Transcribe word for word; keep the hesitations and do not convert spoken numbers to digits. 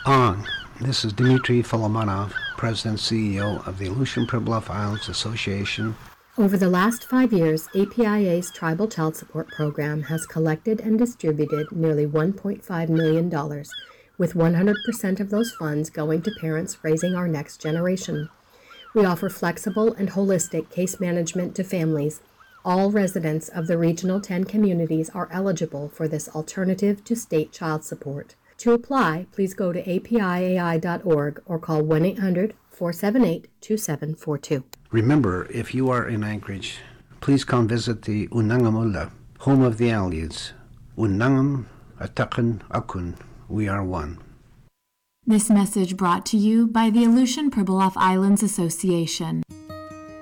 On. This is Dmitry Folomonov, President and C E O of the Aleutian Pribilof Islands Association. Over the last five years, A P I A's Tribal Child Support Program has collected and distributed nearly one point five million dollars, with one hundred percent of those funds going to parents raising our next generation. We offer flexible and holistic case management to families. All residents of the Regional ten communities are eligible for this alternative to state child support. To apply, please go to A P I A I dot org or call one eight hundred, four seven eight, two seven four two. Remember, if you are in Anchorage, please come visit the Unangamula, home of the Aleuts. Unangam, Atakan, Akun, we are one. This message brought to you by the Aleutian Pribilof Islands Association.